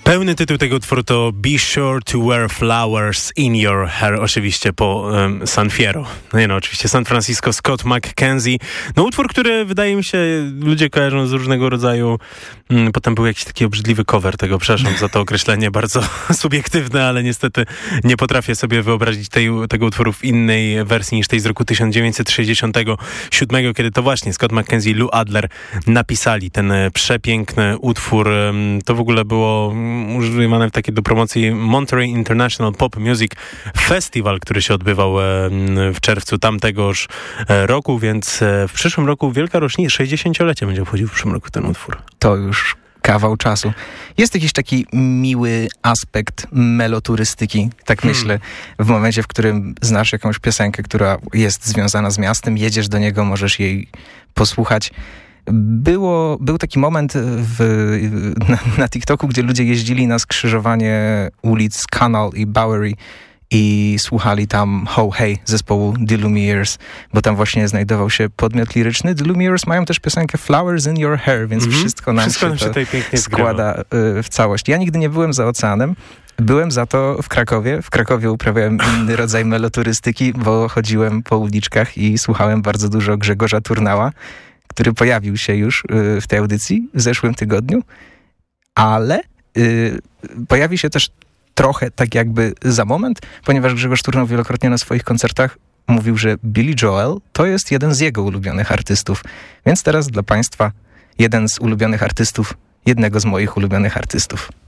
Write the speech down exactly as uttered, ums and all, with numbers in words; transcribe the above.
Pełny tytuł tego utworu to Be Sure to Wear Flowers in Your Hair, oczywiście po um, San Fierro. No nie no, oczywiście San Francisco, Scott McKenzie. No utwór, który wydaje mi się, ludzie kojarzą z różnego rodzaju, um, potem był jakiś taki obrzydliwy cover tego, przepraszam za to określenie, bardzo subiektywne, ale niestety nie potrafię sobie wyobrazić tej, tego utworu w innej wersji niż tej z roku tysiąc dziewięćset sześćdziesiątego siódmego, kiedy to właśnie Scott McKenzie i Lou Adler napisali ten przepiękny utwór. To w ogóle było używane w takiej do promocji Monterey International Pop Music Festival, który się odbywał w czerwcu tamtegoż roku, więc w przyszłym roku wielka rocznica, sześćdziesięciolecie będzie obchodził w przyszłym roku ten utwór. To już kawał czasu. Jest jakiś taki miły aspekt meloturystyki, tak hmm. myślę, w momencie, w którym znasz jakąś piosenkę, która jest związana z miastem, jedziesz do niego, możesz jej posłuchać. Było, był taki moment w, na, na TikToku, gdzie ludzie jeździli na skrzyżowanie ulic Canal i Bowery i słuchali tam Ho Hey zespołu The Lumineers, bo tam właśnie znajdował się podmiot liryczny. The Lumineers mają też piosenkę Flowers in Your Hair, więc mm-hmm. wszystko nam wszystko się, nam się tutaj pięknie składa y, w całość. Ja nigdy nie byłem za oceanem. Byłem za to w Krakowie. W Krakowie uprawiałem inny rodzaj meloturystyki, bo chodziłem po uliczkach i słuchałem bardzo dużo Grzegorza Turnała, który pojawił się już y, w tej audycji w zeszłym tygodniu, ale y, pojawi się też trochę tak jakby za moment, ponieważ Grzegorz Turnał wielokrotnie na swoich koncertach mówił, że Billy Joel to jest jeden z jego ulubionych artystów. Więc teraz dla Państwa jeden z ulubionych artystów, jednego z moich ulubionych artystów.